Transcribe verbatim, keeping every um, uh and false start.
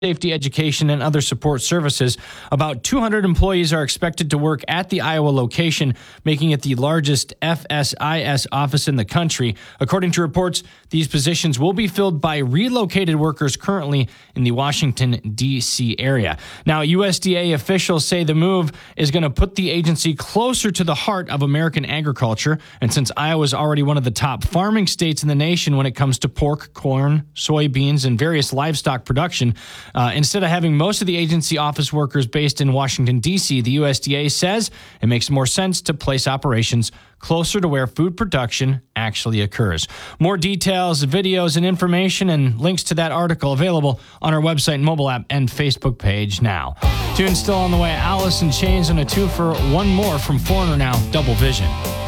safety education, and other support services. About two hundred employees are expected to work at the Iowa location, making it the largest F S I S office in the country. According to reports, these positions will be filled by relocated workers currently in the Washington, D C area. Now, U S D A officials say the move is going to put the agency closer to the heart of American agriculture. And since Iowa is already one of the top farming states in the nation when it comes to pork, corn, soybeans, and various livestock production, Uh, instead of having most of the agency office workers based in Washington, D C, the U S D A says it makes more sense to place operations closer to where food production actually occurs. More details, videos, and information and links to that article available on our website, mobile app, and Facebook page now. Tune still on the way. Alice in Chains and a two for one more from Foreigner now, Double Vision.